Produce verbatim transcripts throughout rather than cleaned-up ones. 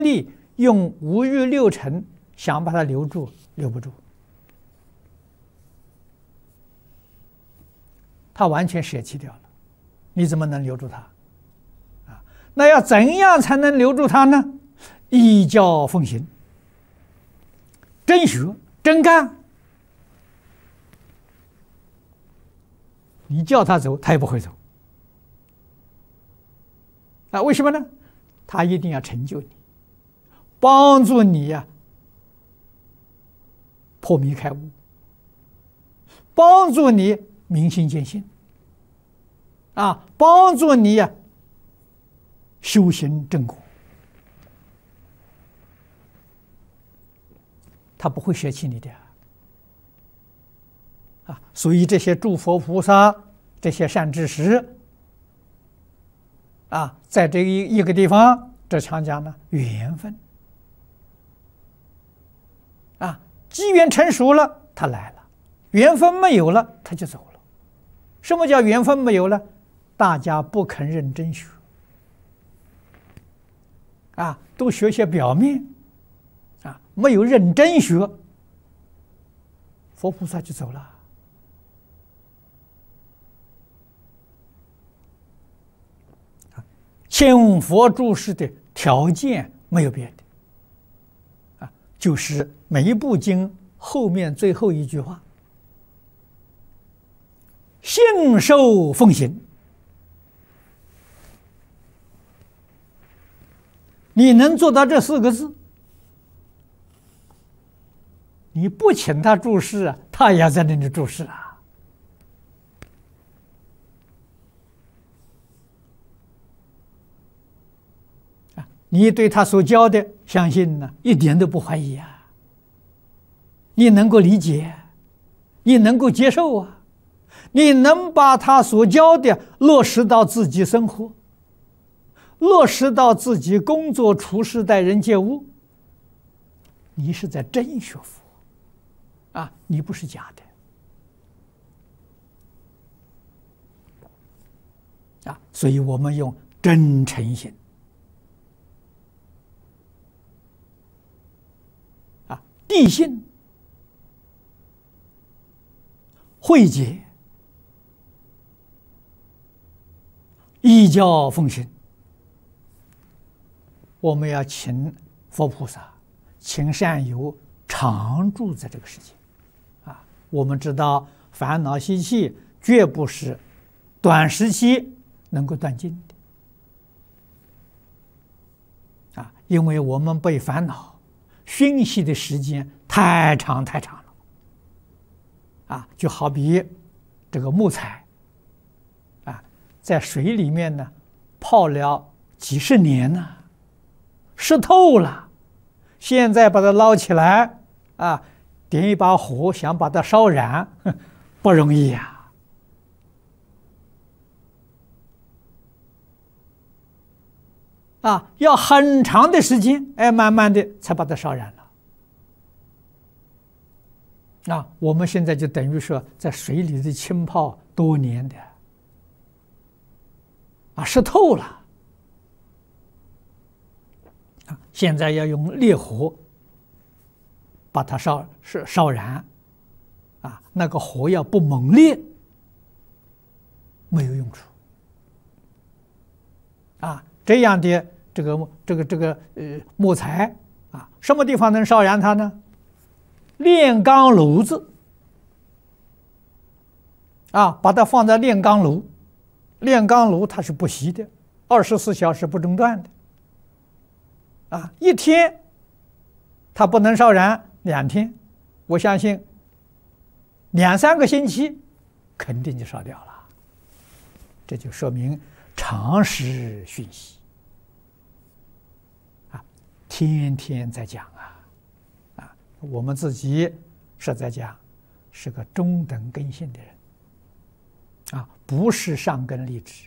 力用五欲六尘想把它留住，留不住，他完全舍弃掉了，你怎么能留住他？啊，那要怎样才能留住他呢？依教奉行，真学真干。你叫他走，他也不会走。啊，为什么呢？他一定要成就你，帮助你呀、啊，破迷开悟，帮助你明心见性，啊，帮助你呀、啊，修行正果。他不会舍弃你的呀。啊，所以这些诸佛菩萨，这些善知识，啊，在这一一个地方，这常讲呢缘分，啊，机缘成熟了，他来了；缘分没有了，他就走了。什么叫缘分没有了？大家不肯认真学，啊，都学些表面，啊，没有认真学，佛菩萨就走了。信佛注释的条件没有别的，啊，就是每一部经后面最后一句话：信受奉行。你能做到这四个字，你不请他注释啊，他也要在那里注释啊。你对他所教的相信呢，一点都不怀疑啊。你能够理解，你能够接受啊，你能把他所教的落实到自己生活，落实到自己工作处事待人接物，你是在真学佛啊，你不是假的啊。所以我们用真诚心。谛信、慧解、依教奉行，我们要请佛菩萨、请善友常住在这个世界。啊，我们知道烦恼习气绝不是短时期能够断尽的。啊，因为我们被烦恼熏习的时间太长太长了，啊，就好比这个木材，啊，在水里面呢泡了几十年呢，湿透了，现在把它捞起来，啊，点一把火想把它烧燃，不容易呀。啊，要很长的时间，哎，慢慢的才把它烧燃了。啊，我们现在就等于说在水里的浸泡多年的，啊，湿透了。啊，现在要用烈火把它烧是烧燃，啊，那个火要不猛烈，没有用处。啊。这样的这个这个这个呃木材啊，什么地方能烧燃它呢？炼钢炉子啊，把它放在炼钢炉，炼钢炉它是不熄的，二十四小时不中断的。啊，一天它不能烧燃，两天，我相信两三个星期肯定就烧掉了。这就说明常识讯息啊，天天在讲啊，啊，我们自己是在讲，是个中等根性的人，啊，不是上根立志。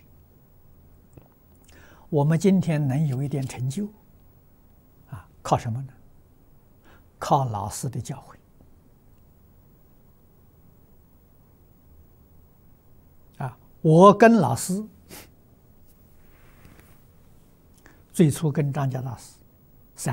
我们今天能有一点成就，啊，靠什么呢？靠老师的教诲。啊，我跟老师。最初跟张家大师